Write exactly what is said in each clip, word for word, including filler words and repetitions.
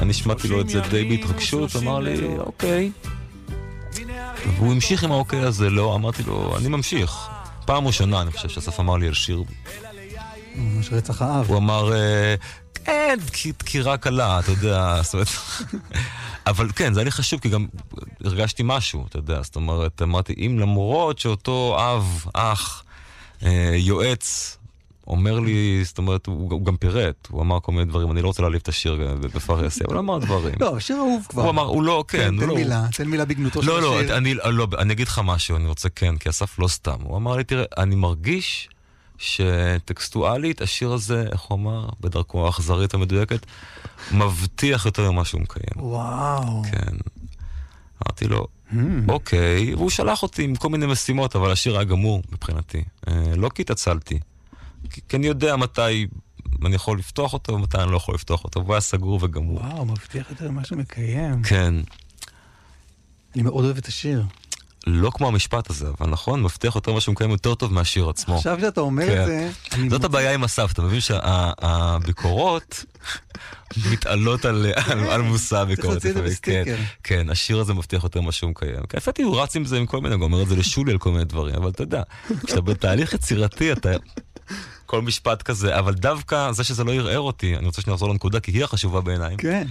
אני שמעתי לו את זה די בהתרגשות, אמר לי, אוקיי. והוא המשיך עם האוקיי הזה, לא, אמרתי לו, אני ממשיך. פעם ראשונה, אני חושב שאסף אמר לי על שיר. ממש רצח האב. הוא אמר, כן, דקירה קלה, אתה יודע, זאת אומרת... אבל כן, זה היה לי חשוב, כי גם הרגשתי משהו, אתה יודע, זאת אומרת, אמרתי, אם למרות שאותו אב, אח, יועץ, אומר לי, זאת אומרת, הוא גם פירט, הוא אמר כל מיני דברים, אני לא רוצה להעליב את השיר בפרסיה, אבל הוא אמר דברים. לא, השיר אהוב כבר. הוא אמר, הוא לא, כן. תן מילה, תן מילה בגנותו של השיר. לא, לא, אני אגיד לך משהו, אני רוצה כן, כי אסף לא סתם. הוא אמר לי, תראה, אני מרגיש שטקסטואלית, השיר הזה, איך הוא אמר, בדרכו האכזרית המדויקת, מבטיח יותר ממה שהוא מקיים. וואו. כן. אמרתי לו, אוקיי, והוא שלח אותי עם כל מיני משימות, אבל השיר היה גמור מבחינתי. לא כי התעצלתי. כי אני יודע מתי אני יכול לפתוח אותו ומתי אני לא יכול לפתוח אותו. הוא היה סגור וגמור. וואו, מבטיח יותר מה שמקיים. כן. אני מאוד אוהב את השיר. לא כמו המשפט הזה, אבל נכון, מבטיח יותר מה שמקיים יותר טוב מהשיר עצמו. עכשיו שאתה אומר את זה... זאת הבעיה עם אסף, אתה מבין שהביקורות מתעלות על מושא הביקורת. צריך להוציא את זה בסטיקר. כן, השיר הזה מבטיח יותר מה שהוא מקיים. כי לפעמים הוא רץ עם זה עם כל מיני, הוא אומר את זה לשולי על כל מיני דברים, אבל אתה יודע, כשאתה בתהליך יצירתי, אתה... כל משפט כזה, אבל דווקא זה שזה לא ירער אותי, אני רוצה שנחזור לנקודה, כי היא החשובה בעיניים. כן.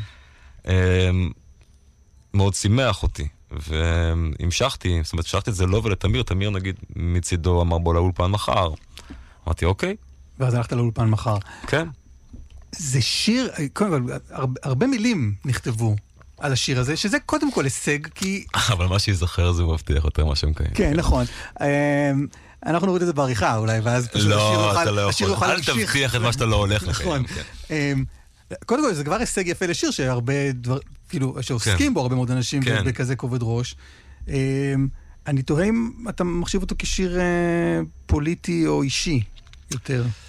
מאוד שימח אותי, והמשכתי, זאת אומרת, המשכתי את זה לא ולתמיר, תמיר נגיד מצידו אמר בוא לאולפן מחר. אמרתי, אוקיי. ואז הלכת לאולפן מחר. כן. זה שיר, קודם כל, הרבה, הרבה מילים נכתבו על השיר הזה, שזה קודם כל הישג, כי... אבל מה שיזכר זה הוא מבטיח יותר מה שמקיים. כן, נכון. אנחנו נוריד את זה בעריכה אולי, ואז פשוט לא, אתה לא יכול. אל להמשיך. תבטיח את מה שאתה לא הולך לקיים. קודם כל, זה כבר הישג יפה לשיר, שהרבה דבר, כאילו, שעוסקים בו הרבה מאוד אנשים, בכזה כובד ראש. אני תוהה אם אתה מחשיב אותו כשיר פוליטי או אישי יותר.